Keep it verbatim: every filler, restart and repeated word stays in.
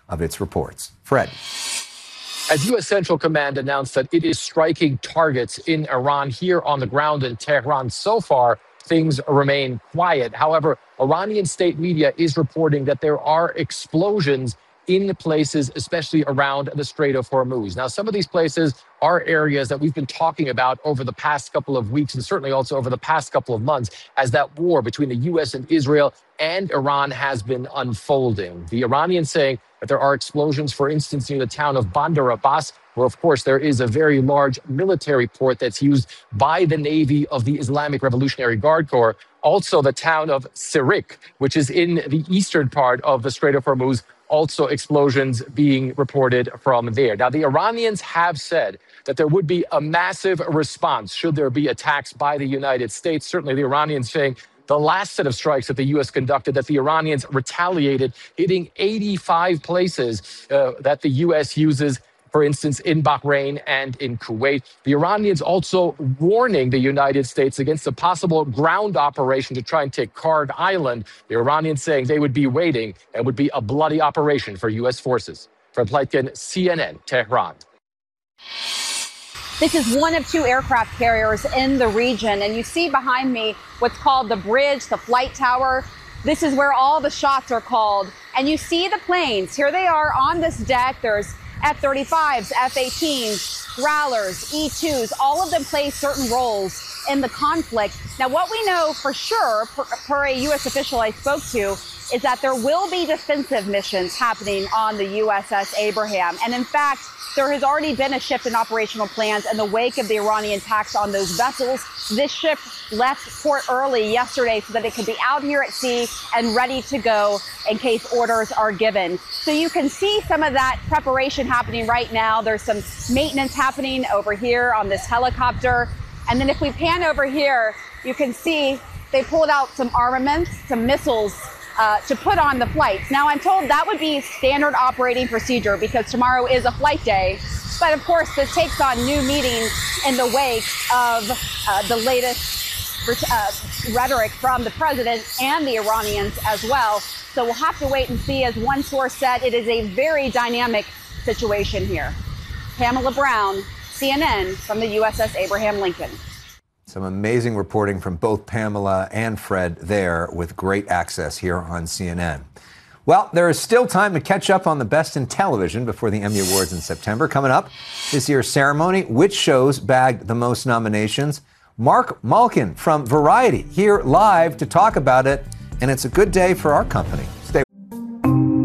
of its reports. Fred. As U S Central Command announced that it is striking targets in Iran here on the ground in Tehran, so far, things remain quiet. However, Iranian state media is reporting that there are explosions in places, especially around the Strait of Hormuz. Now, some of these places are areas that we've been talking about over the past couple of weeks and certainly also over the past couple of months as that war between the U S and Israel and Iran has been unfolding. The Iranians saying that there are explosions, for instance, near the town of Bandar Abbas, where, of course, there is a very large military port that's used by the Navy of the Islamic Revolutionary Guard Corps. Also, the town of Sirik, which is in the eastern part of the Strait of Hormuz, also explosions being reported from there. Now, the Iranians have said that there would be a massive response should there be attacks by the United States. Certainly, the Iranians saying the last set of strikes that the U S conducted, that the Iranians retaliated, hitting eighty-five places uh, that the U S uses, for instance, in Bahrain and in Kuwait. The Iranians also warning the United States against a possible ground operation to try and take Kard Island. The Iranians saying they would be waiting and would be a bloody operation for U S forces. Fred Pleitgen, C N N, Tehran. This is one of two aircraft carriers in the region, and you see behind me what's called the bridge, the flight tower. This is where all the shots are called, and you see the planes. Here they are on this deck. There's F thirty-fives, F eighteens, Growlers, E twos, all of them play certain roles in the conflict. Now, what we know for sure, per, per a U S official I spoke to, is that there will be defensive missions happening on the U S S Abraham. And in fact, there has already been a shift in operational plans in the wake of the Iranian attacks on those vessels. This ship left port early yesterday so that it could be out here at sea and ready to go in case orders are given. So you can see some of that preparation happening right now. There's some maintenance happening over here on this helicopter. And then if we pan over here, you can see they pulled out some armaments, some missiles, Uh, to put on the flights. Now, I'm told that would be standard operating procedure because tomorrow is a flight day. But of course, this takes on new meaning in the wake of uh, the latest uh, rhetoric from the president and the Iranians as well. So we'll have to wait and see. As one source said, it is a very dynamic situation here. Pamela Brown, C N N, from the U S S Abraham Lincoln. Some amazing reporting from both Pamela and Fred there with great access here on C N N. Well, there is still time to catch up on the best in television before the Emmy Awards in September. Coming up, this year's ceremony, which shows bagged the most nominations? Mark Malkin from Variety here live to talk about it, and it's a good day for our company.